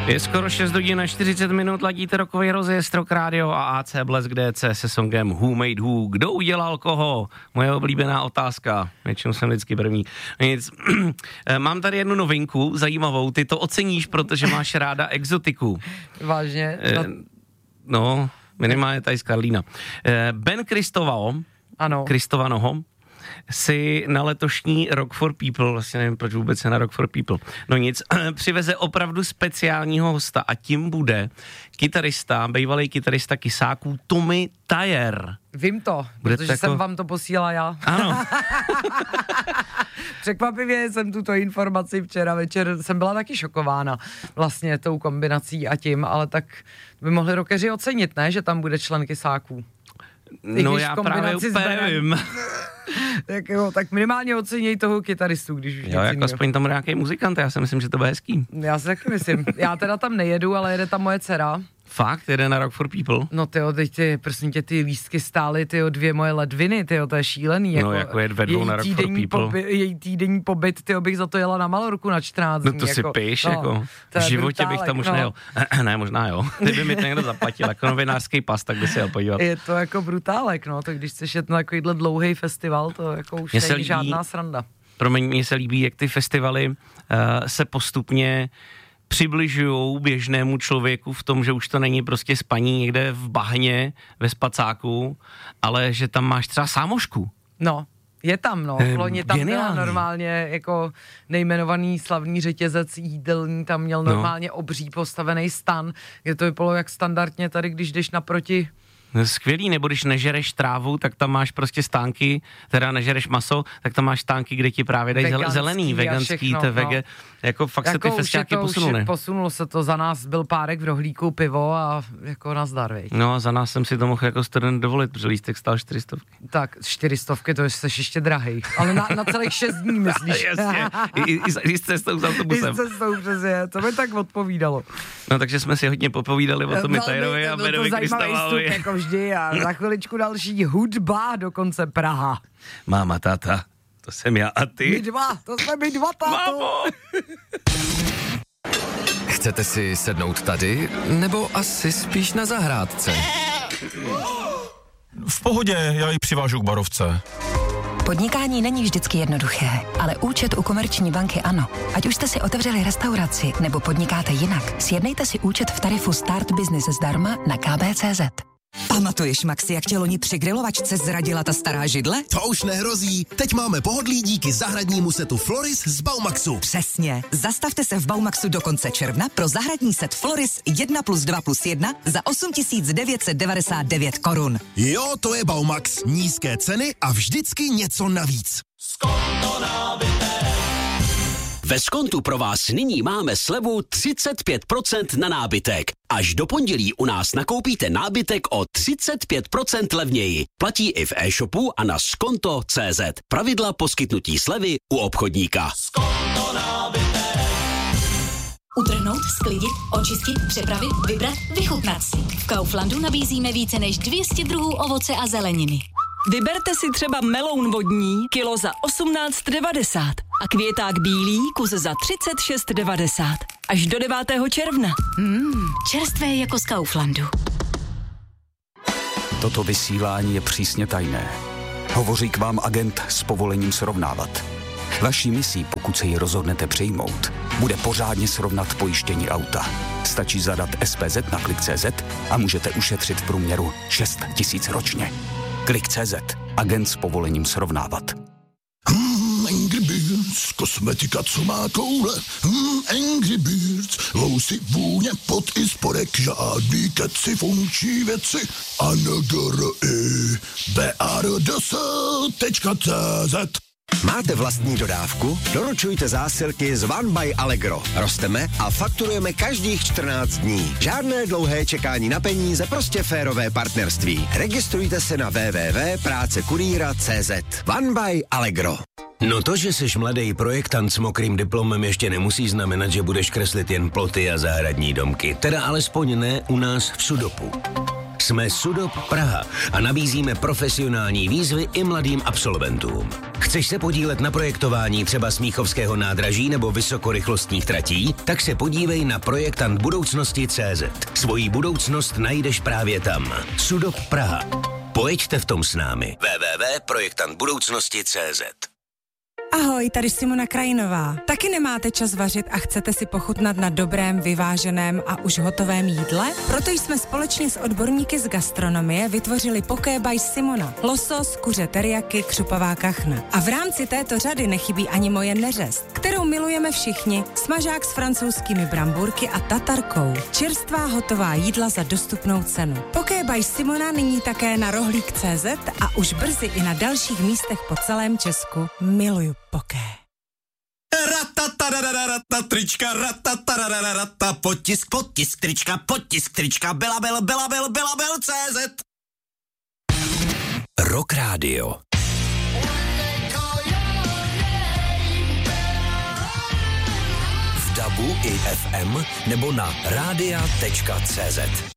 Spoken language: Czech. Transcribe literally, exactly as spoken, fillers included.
Je skoro šest hodin a čtyřicet minut, ladíte rokový rozjezd Rock Radio a A C Blesk D C se songem Who Made Who. Kdo udělal koho? Moje oblíbená otázka. Většinou jsem vždycky první. Nic. Mám tady jednu novinku, zajímavou. Ty to oceníš, protože máš ráda exotiku. Vážně? No, no minimálně tady z Karlína. Ben Kristoval, ano. Kristovanoho, si na letošní Rock for People, vlastně nevím, proč vůbec je na Rock for People, no nic, přiveze opravdu speciálního hosta a tím bude kytarista, bývalý kytarista Kysáků Tommy Thayer. Vím to, bude protože jako... jsem vám to posílala já. Ano. Překvapivě jsem tuto informaci včera večer, jsem byla taky šokována vlastně tou kombinací a tím, ale tak by mohli rockeři ocenit, ne, že tam bude člen Kysáků. No já právě úplně nevím. tak, jo, tak minimálně oceněj toho kytaristu, když už jo, jako aspoň tam nějaký muzikant, já si myslím, že to bude hezký. Já si taky myslím. Já teda tam nejedu, ale jede tam moje dcera. Fakt? Jede na Rock for People? No tyjo, teď ty, prosím tě, ty lístky stály, tyjo, dvě moje ledviny, tyjo, to je šílený. No jako jet ve dvou na Rock for People. Poby, její týdenní pobyt, tyjo, bych za to jela na Malorku na čtrnáct dní. No to jako, si píš, no, jako, v životě brutálek, bych tam už no. nejel. ne, možná jo, kdyby mi to někdo zaplatil, jako novinářský pas, tak by si jel podívat. Je to jako brutálek, no, tak když chceš jet na takovýhle dlouhý festival, to jako už není žádná sranda. Promiň, mně se líbí, jak ty festivaly uh, se postupně přibližujou běžnému člověku v tom, že už to není prostě spaní někde v bahně, ve spacáku, ale že tam máš třeba sámošku. No, je tam, no. Loni tam byla normálně jako nejmenovaný slavný řetězec jídelní, tam měl normálně no. obří postavený stan, kde to vypadalo jak standardně tady, když jdeš naproti. Skvělý, nebo když nežereš trávu, tak tam máš prostě stánky, teda nežereš maso, tak tam máš stánky, kde ti právě dají veganský, zelený, veganský, všechno, to vege, no. jako fakt jako se ty festiáky posunuly. Posunulo se to, za nás byl párek v rohlíku, pivo a jako nazdar, vej. No a za nás jsem si to mohl jako student dovolit, protože lístek stál čtyři stovky. Tak čtyři stovky, to je ještě drahej, ale na, na celých šest dní, myslíš? Jasně, i, i, i, i s cestou s autobusem. I s cestou, přesně, to mi tak odpovídalo. No takže jsme si hodně popovídali o Tommy Thayerovi a Benovi Kristovalovi. Jako vždy a za chviličku další hudba, dokonce Praha. Máma, táta, to jsem já a ty. My dva, to jsme my dva, táto. Chcete si sednout tady, nebo asi spíš na zahrádce? V pohodě, já ji přivážu k barovce. Podnikání není vždycky jednoduché, ale účet u Komerční banky ano. Ať už jste si otevřeli restauraci nebo podnikáte jinak, sjednejte si účet v tarifu Start Business zdarma na k b tečka cé zet. Pamatuješ, Maxi, jak tě loni při grilovačce zradila ta stará židle? To už nehrozí. Teď máme pohodlí díky zahradnímu setu Floris z Baumaxu. Přesně. Zastavte se v Baumaxu do konce června pro zahradní set Floris jedna plus dva plus jedna za osm tisíc devět set devadesát devět korun. Jo, to je Baumax. Nízké ceny a vždycky něco navíc. Skonto nábytek. Ve Skontu pro vás nyní máme slevu třicet pět procent na nábytek. Až do pondělí u nás nakoupíte nábytek o třicet pět procent levněji. Platí i v e-shopu a na skonto tečka cé zet. Pravidla poskytnutí slevy u obchodníka. Skonto nábytek. Utrhnout, sklidit, očistit, přepravit, vybrat, vychutnat si. V Kauflandu nabízíme více než dvě stě druhů ovoce a zeleniny. Vyberte si třeba meloun vodní, kilo za osmnáct devadesát a květák bílý, kus za třicet šest devadesát. Až do devátého června. Mmm, čerstvé jako z Kauflandu. Toto vysílání je přísně tajné. Hovoří k vám agent s povolením srovnávat. Vaší misí, pokud se ji rozhodnete přijmout, bude pořádně srovnat pojištění auta. Stačí zadat S P Z na klik tečka cé zet a můžete ušetřit v průměru šest tisíc ročně. klik tečka cé zet. Agent s povolením srovnávat. Hmm, Angry Birds, kosmetika, co má koule. Hmm, Angry Birds, lousy, vůně, pot i spodek, žádný keci, funkční věci. A N G R I B A R D S tečka cé zet. Máte vlastní dodávku? Doručujte zásilky z One by Allegro. Rosteme a fakturujeme každých čtrnáct dní. Žádné dlouhé čekání na peníze, prostě férové partnerství. Registrujte se na w w w tečka práce kurýra tečka cé zet. One by Allegro. No to, že jsi mladý projektant s mokrým diplomem, ještě nemusí znamenat, že budeš kreslit jen ploty a zahradní domky. Teda alespoň ne u nás v Sudopu. Jsme Sudop Praha a nabízíme profesionální výzvy i mladým absolventům. Chceš se podílet na projektování třeba Smíchovského nádraží nebo vysokorychlostních tratí? Tak se podívej na projektant budoucnosti tečka cé zet. Svojí budoucnost najdeš právě tam. Sudop Praha. Pojeďte v tom s námi. w w w tečka projektant budoucnosti tečka cé zet. Ahoj, tady Simona Krajinová. Taky nemáte čas vařit a chcete si pochutnat na dobrém, vyváženém a už hotovém jídle? Proto jsme společně s odborníky z gastronomie vytvořili Poké by Simona. Losos, kuře teriyaki, křupavá kachna. A v rámci této řady nechybí ani moje neřest, kterou milujeme všichni. Smažák s francouzskými bramburky a tatarkou. Čerstvá hotová jídla za dostupnou cenu. Poké by Simona nyní také na rohlík tečka cé zet a už brzy i na dalších místech po celém Česku. Miluju Poké. Ratatarararata, trička, ratatarararata, potisk, potisk, trička, potisk, trička, Belabel, Belabel, Belabel, tečka cé zet. Rock Radio. V dabu i ef em nebo na rádia tečka cé zet.